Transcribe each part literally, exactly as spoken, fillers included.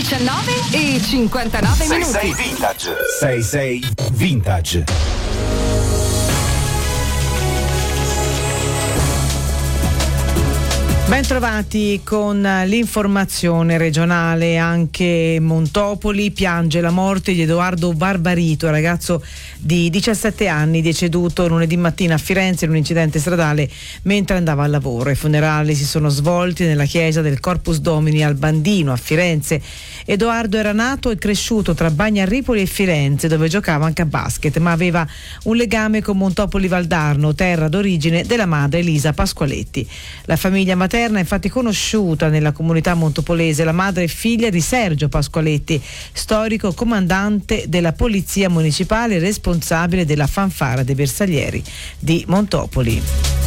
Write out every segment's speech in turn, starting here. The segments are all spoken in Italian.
diciannove e cinquantanove minuti. sei sei Vintage. sei sei Vintage. Bentrovati con l'informazione regionale. Anche Montopoli piange la morte di Edoardo Barbarito, ragazzo di diciassette anni deceduto lunedì mattina a Firenze in un incidente stradale mentre andava al lavoro. I funerali si sono svolti nella chiesa del Corpus Domini al Bandino a Firenze. Edoardo era nato e cresciuto tra Bagnarripoli e Firenze, dove giocava anche a basket, ma aveva un legame con Montopoli Valdarno, terra d'origine della madre Elisa Pasqualetti. La famiglia materna è infatti conosciuta nella comunità montopolese. La madre e figlia di Sergio Pasqualetti, storico comandante della polizia municipale, responsabile della fanfara dei bersaglieri di Montopoli.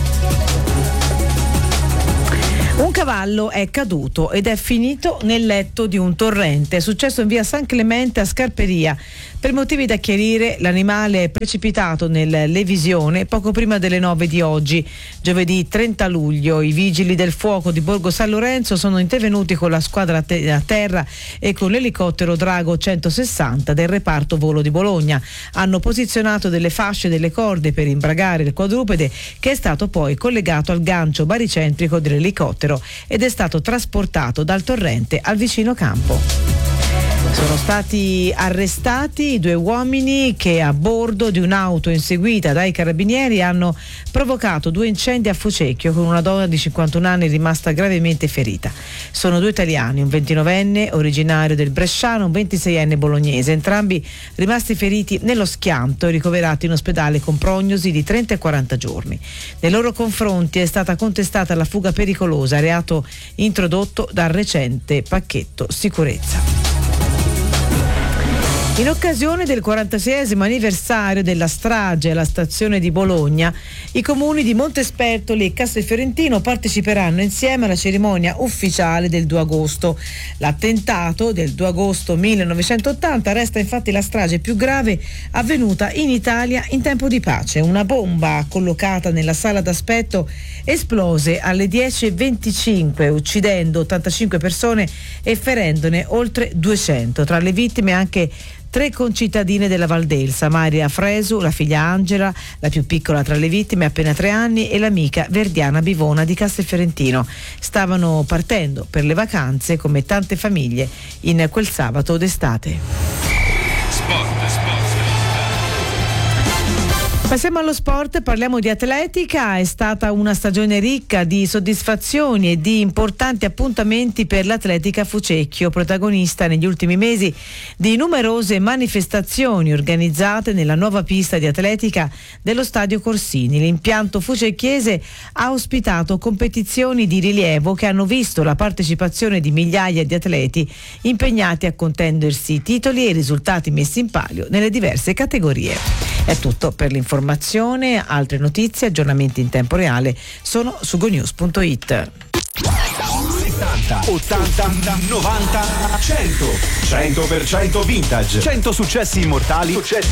Un cavallo è caduto ed è finito nel letto di un torrente. È successo in via San Clemente a Scarperia. Per motivi da chiarire, l'animale è precipitato nel Levisione poco prima delle nove di oggi, giovedì trenta luglio. I vigili del fuoco di Borgo San Lorenzo sono intervenuti con la squadra a terra e con l'elicottero Drago centosessanta del reparto volo di Bologna. Hanno posizionato delle fasce e delle corde per imbragare il quadrupede, che è stato poi collegato al gancio baricentrico dell'elicottero ed è stato trasportato dal torrente al vicino campo. Sono stati arrestati i due uomini che a bordo di un'auto inseguita dai carabinieri hanno provocato due incendi a Fucecchio, con una donna di cinquantuno anni rimasta gravemente ferita. Sono due italiani, un ventinovenne originario del Bresciano, un ventiseienne bolognese, entrambi rimasti feriti nello schianto e ricoverati in ospedale con prognosi di trenta e quaranta giorni. Nei loro confronti è stata contestata la fuga pericolosa, reato introdotto dal recente pacchetto sicurezza. In occasione del quarantaseiesimo anniversario della strage alla stazione di Bologna, i comuni di Montespertoli e Castelfiorentino parteciperanno insieme alla cerimonia ufficiale del due agosto. L'attentato del due agosto millenovecentottanta resta infatti la strage più grave avvenuta in Italia in tempo di pace. Una bomba collocata nella sala d'aspetto esplose alle dieci e venticinque, uccidendo ottantacinque persone e ferendone oltre duecento. Tra le vittime anche tre concittadine della Valdelsa, Maria Fresu, la figlia Angela, la più piccola tra le vittime, appena tre anni, e l'amica Verdiana Bivona di Castelfiorentino. Stavano partendo per le vacanze come tante famiglie in quel sabato d'estate. Sport, sport. Passiamo allo sport, parliamo di atletica. È stata una stagione ricca di soddisfazioni e di importanti appuntamenti per l'Atletica Fucecchio, protagonista negli ultimi mesi di numerose manifestazioni organizzate nella nuova pista di atletica dello Stadio Corsini. L'impianto fucecchiese ha ospitato competizioni di rilievo che hanno visto la partecipazione di migliaia di atleti impegnati a contendersi titoli e risultati messi in palio nelle diverse categorie. È tutto per l'informazione. Altre notizie, aggiornamenti in tempo reale sono su gonews punto it. settanta, ottanta, novanta, cento. cento per cento vintage. cento successi immortali. Successi